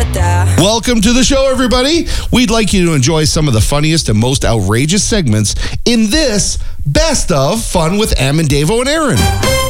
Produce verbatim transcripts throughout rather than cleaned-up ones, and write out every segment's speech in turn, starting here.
Welcome to the show, everybody. We'd like you to enjoy some of the funniest and most outrageous segments in this Best of Fun with Am and Davo and Aaron.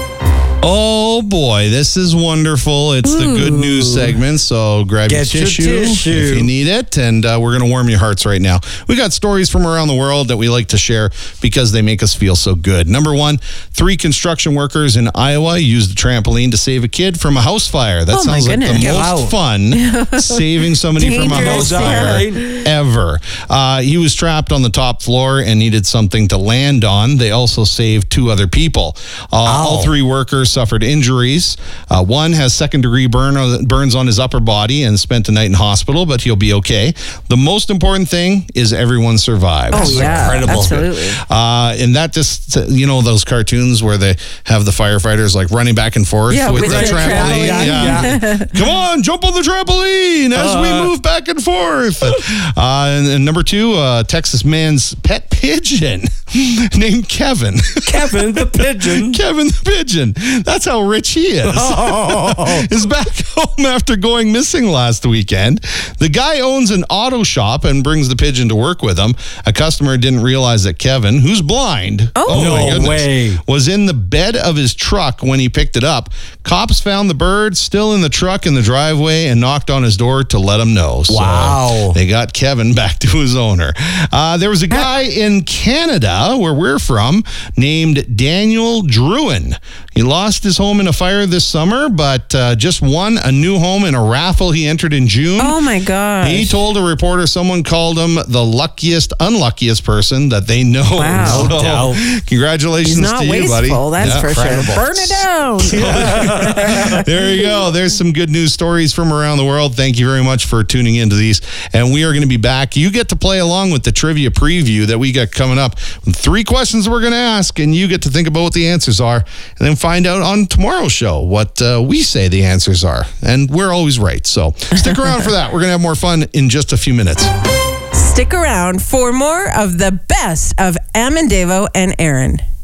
Oh boy, this is wonderful. It's Ooh. the good news segment, so grab Get your tissue, your tissue if you need it, and uh, we're going to warm your hearts right now. We got stories from around the world that we like to share because they make us feel so good. Number one, three construction workers in Iowa used a trampoline to save a kid from a house fire. That oh sounds like goodness. the most wow. fun saving somebody from a house fire ever. Uh, he was trapped on the top floor and needed something to land on. They also saved two other people. Uh, all three workers suffered injuries. Uh, one has second degree burn burns on his upper body and spent the night in hospital, but he'll be okay. The most important thing is everyone survived. Oh, yeah, incredible. Absolutely. Uh, and that just, you know, those cartoons where they have the firefighters like running back and forth yeah, with, with the, the trampoline. trampoline. Yeah. Yeah. Come on, jump on the trampoline as uh, we move back and forth. Uh, and, and number two, uh, Texas man's pet pigeon named Kevin. Kevin the pigeon. Kevin the pigeon. That's how rich he is. Oh. Is back home after going missing last weekend. The guy owns an auto shop and brings the pigeon to work with him. A customer didn't realize that Kevin, who's blind, oh, oh my no goodness, way. was in the bed of his truck when he picked it up. Cops found the bird still in the truck in the driveway and knocked on his door to let him know. So Wow. they got Kevin back to his owner. Uh, there was a guy in Canada, where we're from, named Daniel Druin. He lost his home in a fire this summer, but uh, just won a new home in a raffle he entered in June. Oh, my gosh. He told a reporter someone called him the luckiest, unluckiest person that they know. Wow. So, No doubt. congratulations He's not to you, buddy. wasteful, that's Yeah. for Incredible. sure. Burn it down. There you go. There's some good news stories from around the world. Thank you very much for tuning into these. And we are going to be back. You get to play along with the trivia preview that we got coming up. Three questions we're going to ask, and you get to think about what the answers are, and then find out on tomorrow's show what uh, we say the answers are. And we're always right. So stick around for that. We're going to have more fun in just a few minutes. Stick around for more of the best of Am and Davo and Aaron.